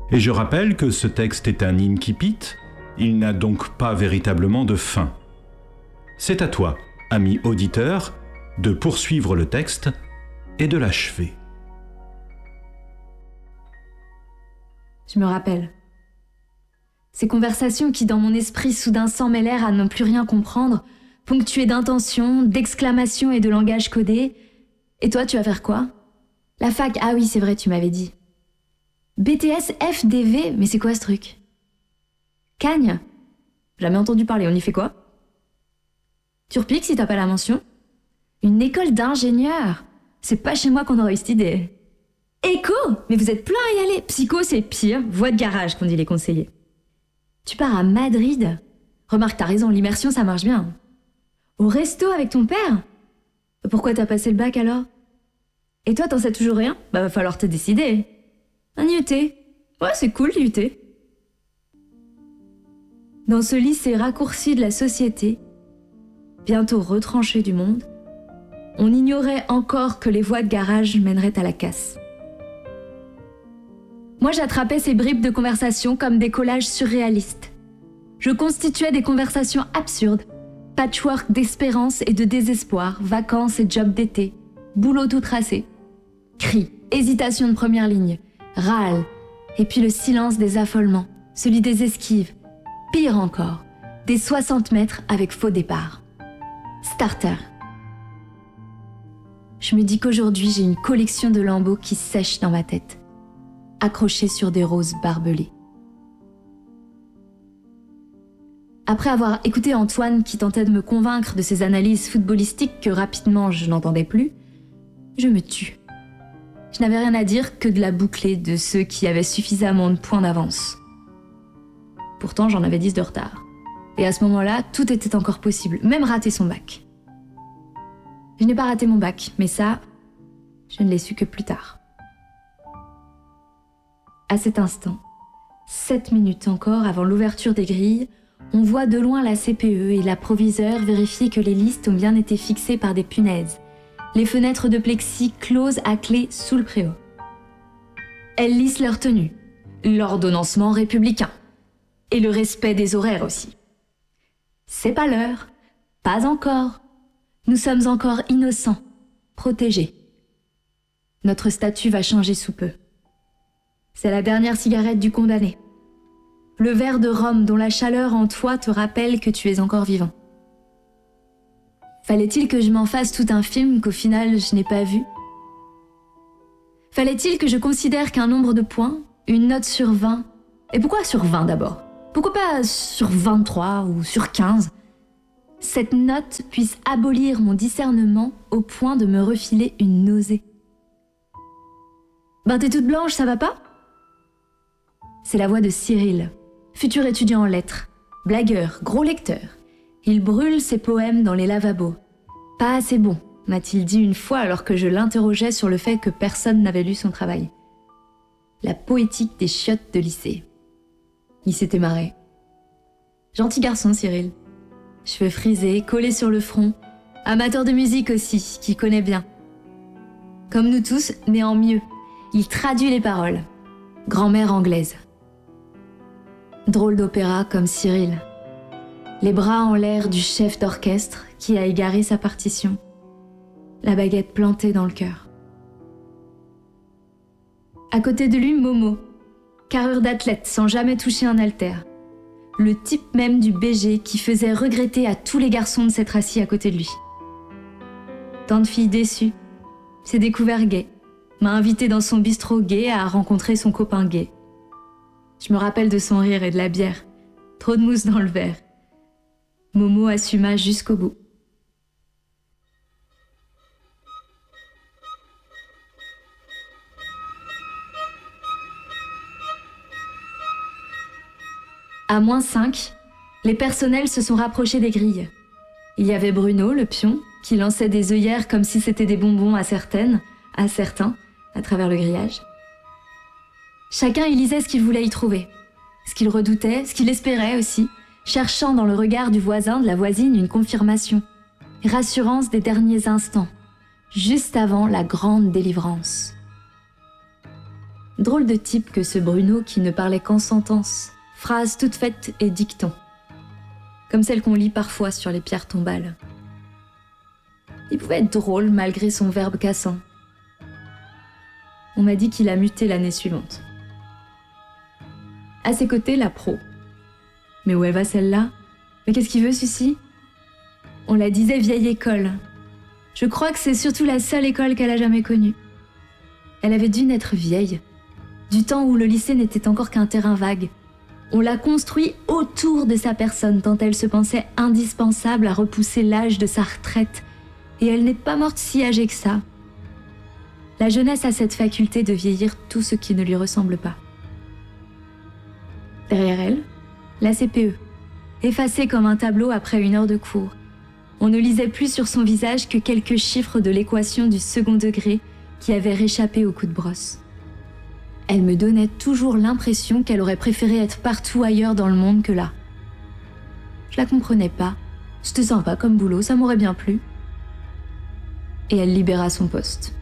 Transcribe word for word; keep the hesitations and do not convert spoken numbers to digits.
Et je rappelle que ce texte est un incipit, il n'a donc pas véritablement de fin. C'est à toi, ami auditeur, de poursuivre le texte et de l'achever. Je me rappelle. Ces conversations qui, dans mon esprit, soudain s'emmêlèrent à ne plus rien comprendre, ponctuées d'intentions, d'exclamations et de langage codé. Et toi, tu vas faire quoi? La fac, ah oui, c'est vrai, tu m'avais dit. B T S F D V, mais c'est quoi ce truc? Cagne? Jamais entendu parler, on y fait quoi? Tu repiques si t'as pas la mention? Une école d'ingénieur? C'est pas chez moi qu'on aurait eu cette idée. Éco? Mais vous êtes plein à y aller. Psycho, c'est pire. Voie de garage, qu'on dit les conseillers. Tu pars à Madrid? Remarque, t'as raison, l'immersion, ça marche bien. Au resto avec ton père? Pourquoi t'as passé le bac alors? Et toi, t'en sais toujours rien? Bah, va falloir te décider. Un I U T. Ouais, c'est cool, l'I U T. Dans ce lycée raccourci de la société, bientôt retranché du monde, on ignorait encore que les voies de garage mèneraient à la casse. Moi, j'attrapais ces bribes de conversation comme des collages surréalistes. Je constituais des conversations absurdes, patchwork d'espérance et de désespoir, vacances et jobs d'été, boulot tout tracé, cris, hésitation de première ligne, râles, et puis le silence des affolements, celui des esquives, pire encore, des soixante mètres avec faux départ. Starter. Je me dis qu'aujourd'hui, j'ai une collection de lambeaux qui sèchent dans ma tête, accrochés sur des roses barbelées. Après avoir écouté Antoine qui tentait de me convaincre de ses analyses footballistiques que rapidement je n'entendais plus, je me tue. Je n'avais rien à dire que de la boucler de ceux qui avaient suffisamment de points d'avance. Pourtant, j'en avais dix de retard. Et à ce moment-là, tout était encore possible, même rater son bac. Je n'ai pas raté mon bac, mais ça, je ne l'ai su que plus tard. À cet instant, sept minutes encore avant l'ouverture des grilles, on voit de loin la C P E et la proviseure vérifier que les listes ont bien été fixées par des punaises. Les fenêtres de plexi closes à clé sous le préau. Elles lissent leur tenue, l'ordonnancement républicain et le respect des horaires aussi. C'est pas l'heure, pas encore. Nous sommes encore innocents, protégés. Notre statut va changer sous peu. C'est la dernière cigarette du condamné. Le verre de rhum dont la chaleur en toi te rappelle que tu es encore vivant. Fallait-il que je m'en fasse tout un film qu'au final je n'ai pas vu? Fallait-il que je considère qu'un nombre de points, une note sur vingt, et pourquoi sur vingt d'abord? Pourquoi pas sur vingt-trois ou sur quinze? Cette note puisse abolir mon discernement au point de me refiler une nausée. Ben t'es toute blanche, ça va pas? C'est la voix de Cyril, futur étudiant en lettres, blagueur, gros lecteur. Il brûle ses poèmes dans les lavabos. Pas assez bon, m'a-t-il dit une fois alors que je l'interrogeais sur le fait que personne n'avait lu son travail. La poétique des chiottes de lycée. Il s'était marré. Gentil garçon, Cyril. Cheveux frisés, collés sur le front. Amateur de musique aussi, qui connaît bien. Comme nous tous, mais en mieux. Il traduit les paroles. Grand-mère anglaise. Drôle d'opéra comme Cyril. Les bras en l'air du chef d'orchestre qui a égaré sa partition. La baguette plantée dans le cœur. À côté de lui, Momo. Carrure d'athlète sans jamais toucher un haltère. Le type même du B G qui faisait regretter à tous les garçons de s'être assis à côté de lui. Tant de filles déçues. S'est découvert gay. M'a invité dans son bistrot gay à rencontrer son copain gay. Je me rappelle de son rire et de la bière. Trop de mousse dans le verre. Momo assuma jusqu'au bout. À moins cinq, les personnels se sont rapprochés des grilles. Il y avait Bruno, le pion, qui lançait des œillères comme si c'était des bonbons à certaines, à certains, à travers le grillage. Chacun y lisait ce qu'il voulait y trouver, ce qu'il redoutait, ce qu'il espérait aussi, cherchant dans le regard du voisin, de la voisine, une confirmation, rassurance des derniers instants, juste avant la grande délivrance. Drôle de type que ce Bruno qui ne parlait qu'en sentences, phrases toutes faites et dictons. Comme celles qu'on lit parfois sur les pierres tombales. Il pouvait être drôle malgré son verbe cassant. On m'a dit qu'il a muté l'année suivante. À ses côtés, la pro. Mais où elle va celle-là? Mais qu'est-ce qu'il veut, celui-ci? On la disait vieille école. Je crois que c'est surtout la seule école qu'elle a jamais connue. Elle avait dû naître vieille, du temps où le lycée n'était encore qu'un terrain vague. On l'a construit autour de sa personne tant elle se pensait indispensable à repousser l'âge de sa retraite. Et elle n'est pas morte si âgée que ça. La jeunesse a cette faculté de vieillir tout ce qui ne lui ressemble pas. Derrière elle, la C P E, effacée comme un tableau après une heure de cours. On ne lisait plus sur son visage que quelques chiffres de l'équation du second degré qui avaient réchappé au coup de brosse. Elle me donnait toujours l'impression qu'elle aurait préféré être partout ailleurs dans le monde que là. Je la comprenais pas. C'était sympa comme boulot, ça m'aurait bien plu. Et elle libéra son poste.